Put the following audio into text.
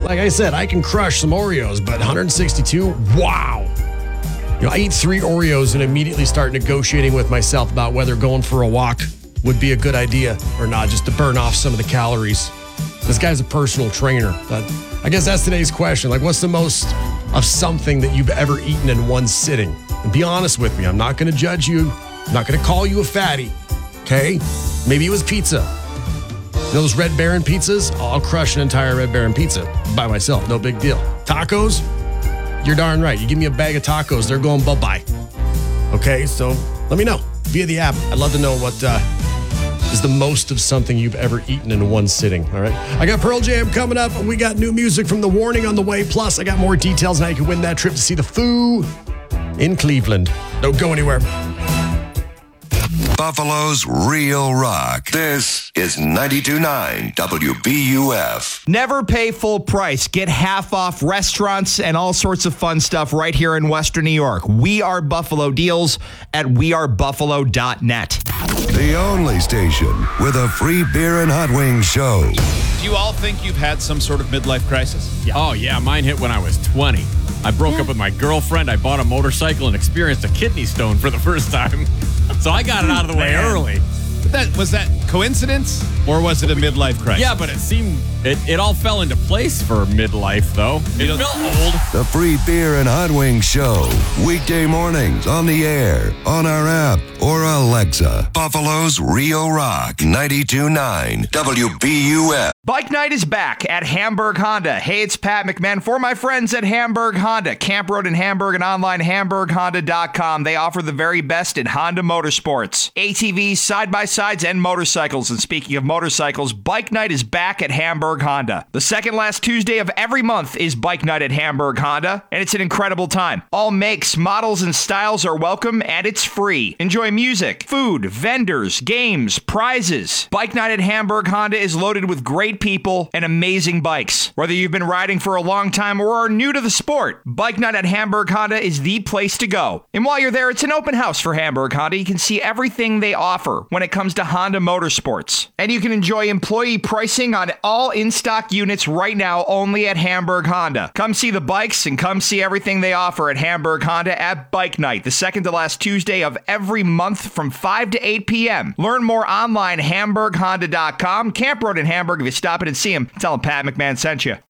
Like I said, I can crush some Oreos, but 162, wow. I eat 3 Oreos and immediately start negotiating with myself about whether going for a walk would be a good idea or not, just to burn off some of the calories. This guy's a personal trainer. But I guess that's today's question. Like, what's the most of something that you've ever eaten in one sitting? And be honest with me. I'm not going to judge you. I'm not going to call you a fatty. Okay? Maybe it was pizza. Those Red Baron pizzas, I'll crush an entire Red Baron pizza by myself. No big deal. Tacos? You're darn right. You give me a bag of tacos, they're going bye-bye. Okay, so let me know via the app. I'd love to know what is the most of something you've ever eaten in one sitting, all right? I got Pearl Jam coming up, and we got new music from The Warning on the way. Plus, I got more details on how you can win that trip to see the Foo in Cleveland. Don't go anywhere. Buffalo's Real Rock. This is 92.9 WBUF. Never pay full price. Get half off restaurants and all sorts of fun stuff right here in Western New York. We Are Buffalo deals at wearebuffalo.net. The only station with a free beer and hot wings show. Do you all think you've had some sort of midlife crisis? Yeah. Oh, yeah. Mine hit when I was 20. I broke up with my girlfriend. I bought a motorcycle and experienced a kidney stone for the first time. So I got it out of the way early. Was that coincidence or was it a midlife crisis? Yeah, but it seemed it all fell into place for midlife, though. It felt old. The free beer and hot wings show. Weekday mornings on the air, on our app, or Alexa. Buffalo's Real Rock. 92.9 WBUF. Bike night is back at Hamburg Honda. Hey, it's Pat McMahon for my friends at Hamburg Honda. Camp Road in Hamburg and online HamburgHonda.com. They offer the very best in Honda motorsports. ATVs, side-by-sides, and motorcycles. And speaking of motorcycles, Bike night is back at Hamburg Honda. The second last Tuesday of every month is Bike night at Hamburg Honda, and it's an incredible time. All makes, models, and styles are welcome, and it's free. Enjoy music, food, vendors, games, prizes. Bike night at Hamburg Honda is loaded with great people and amazing bikes. Whether you've been riding for a long time or are new to the sport, Bike night at Hamburg Honda is the place to go. And while you're there, it's an open house for Hamburg Honda. You can see everything they offer when it comes to Honda motorsports. And you can enjoy employee pricing on all in-stock units right now only at Hamburg Honda. Come see the bikes and come see everything they offer at Hamburg Honda at Bike Night, the second to last Tuesday of every month from 5 to 8 p.m. Learn more online, HamburgHonda.com. Camp Road in Hamburg. If you stop in and see him, tell him Pat McMahon sent you.